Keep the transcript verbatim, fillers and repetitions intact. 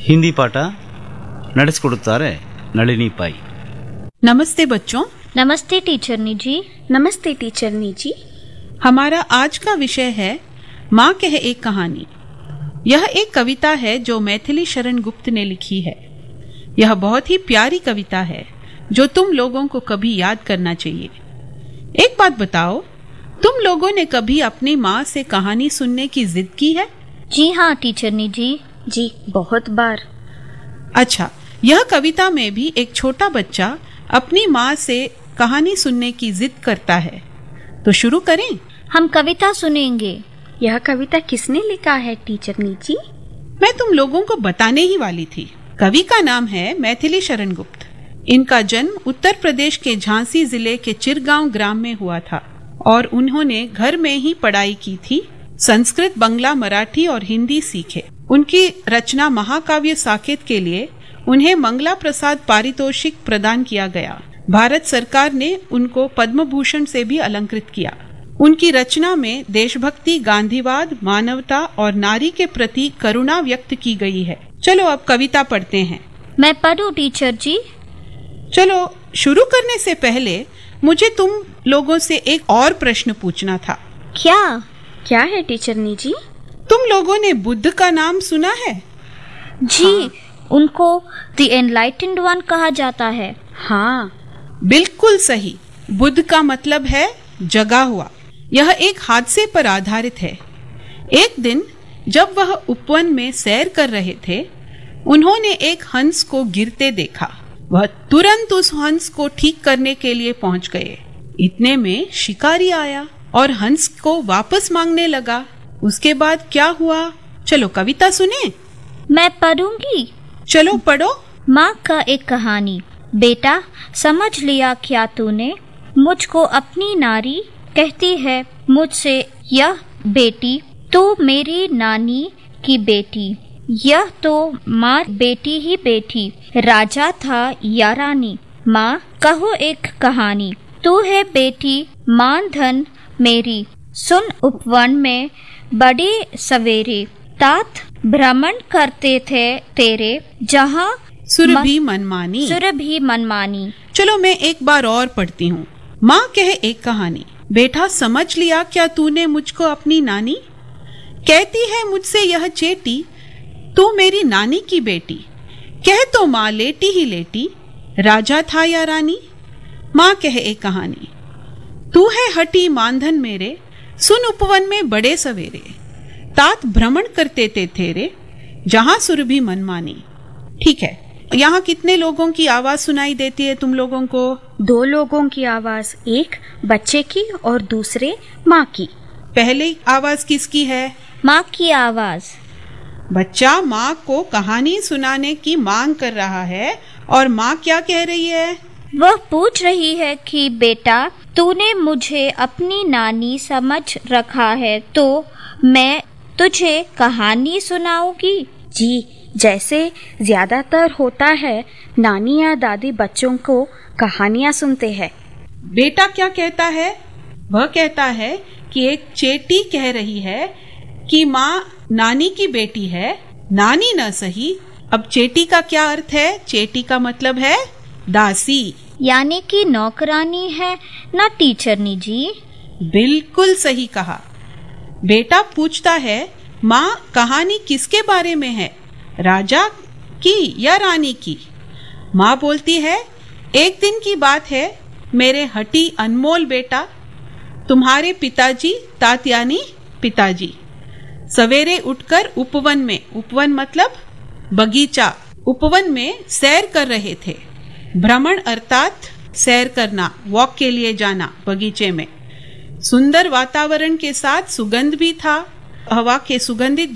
ಹಿಂದಿ ಪಾಠ ನಡೆಸಿಕೊಡುತ್ತಾರೆ ನಳಿನಿ ಪೈ. नमस्ते बच्चों. नमस्ते टीचरनी जी. नमस्ते टीचरनी जी. हमारा आज का विषय है माँ कह एक कहानी. यह एक कविता है जो मैथिली शरण गुप्त ने लिखी है. यह बहुत ही प्यारी कविता है जो तुम लोगों को कभी याद करना चाहिए. एक बात बताओ, तुम लोगों ने कभी अपनी माँ से कहानी सुनने की जिद की है? जी हाँ टीचरनी जी. जी बहुत बार. अच्छा, यह कविता में भी एक छोटा बच्चा अपनी माँ से कहानी सुनने की जिद करता है. तो शुरू करें. हम कविता सुनेंगे. यह कविता किसने लिखा है टीचरनी जी? मैं तुम लोगों को बताने ही वाली थी. कवि का नाम है मैथिली शरण गुप्त. इनका जन्म उत्तर प्रदेश के झांसी जिले के चिरगांव ग्राम में हुआ था और उन्होंने घर में ही पढ़ाई की थी. संस्कृत, बंगला, मराठी और हिंदी सीखे. उनकी रचना महाकाव्य साकेत के लिए उन्हें मंगला प्रसाद पारितोषिक प्रदान किया गया. भारत सरकार ने उनको पद्म भूषण से भी अलंकृत किया. उनकी रचना में देशभक्ति, गांधीवाद, मानवता और नारी के प्रति करुणा व्यक्त की गई है. चलो अब कविता पढ़ते हैं. मैं पढ़ूं टीचर जी? चलो, शुरू करने से पहले मुझे तुम लोगों से एक और प्रश्न पूछना था. क्या? क्या है टीचरनी जी? तुम लोगों ने बुद्ध का नाम सुना है? जी हाँ. उनको द एनलाइटेंड वन कहा जाता है. हाँ, बिल्कुल सही. बुद्ध का मतलब है जगा हुआ. यह एक हादसे पर आधारित है. एक दिन जब वह उपवन में सैर कर रहे थे, उन्होंने एक हंस को गिरते देखा. वह तुरंत उस हंस को ठीक करने के लिए पहुंच गए. इतने में शिकारी आया और हंस को वापस मांगने लगा. उसके बाद क्या हुआ? चलो कविता सुने. मैं पढ़ूंगी. चलो पढ़ो. माँ का एक कहानी. बेटा, समझ लिया क्या तूने? मुझको अपनी नारी कहती है मुझसे यह बेटी, तू मेरी नानी की बेटी. यह तो माँ बेटी ही बेटी, राजा था या रानी. माँ कहो एक कहानी, तू है बेटी मान धन मेरी. सुन उपवन में बड़े सवेरे, तात भ्रमण करते थे तेरे, जहाँ सुरभि मनमानी. सुरभि मनमानी. चलो मैं एक बार और पढ़ती हूँ. माँ कहे एक कहानी. बेटा, समझ लिया क्या तूने मुझको अपनी नानी? कहती है मुझसे यह चेटी, तू मेरी नानी की बेटी. कह तो माँ लेटी ही लेटी, राजा था या रानी. माँ कहे एक कहानी. तू है हटी मानधन मेरे, सुन उपवन में बड़े सवेरे, तात भ्रमण करते थे तेरे, जहां सुरभि मनमानी. ठीक है, यहाँ कितने लोगों की आवाज सुनाई देती है तुम लोगों को? दो लोगों की आवाज, एक बच्चे की और दूसरे माँ की. पहले आवाज किसकी है? माँ की आवाज. बच्चा माँ को कहानी सुनाने की मांग कर रहा है और माँ क्या कह रही है? वह पूछ रही है कि बेटा, तूने मुझे अपनी नानी समझ रखा है तो मैं तुझे कहानी सुनाऊंगी. जी, जैसे ज्यादातर होता है, नानी या दादी बच्चों को कहानियाँ सुनते हैं. बेटा क्या कहता है? वह कहता है कि एक चेटी कह रही है कि माँ नानी की बेटी है. नानी न सही, अब चेटी का क्या अर्थ है? चेटी का मतलब है दासी, यानी कि नौकरानी है ना टीचरनी जी? बिल्कुल सही कहा. बेटा पूछता है, माँ कहानी किसके बारे में है, राजा की या रानी की? माँ बोलती है, एक दिन की बात है मेरे हटी अनमोल बेटा, तुम्हारे पिताजी, तात यानी पिताजी, सवेरे उठकर उपवन में, उपवन मतलब बगीचा, उपवन में सैर कर रहे थे. भ्रमण अर्थात सैर करना, वॉक के लिए जाना बगीचे में. सुंदर वातावरण के साथ सुगंध भी था. हवा के सुगंधित